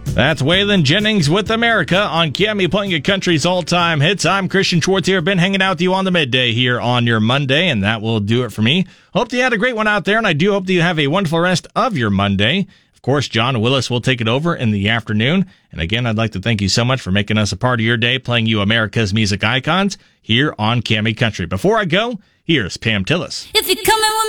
That's Waylon Jennings with America on Cammy playing your country's all-time hits. I'm Christian Schwartz here. Been hanging out with you on the midday here on your Monday, and that will do it for me. Hope you had a great one out there, and I do hope that you have a wonderful rest of your Monday. Of course, John Willis will take it over in the afternoon. And again, I'd like to thank you so much for making us a part of your day, playing you America's music icons here on Cammy Country. Before I go, here's Pam Tillis. If you're coming with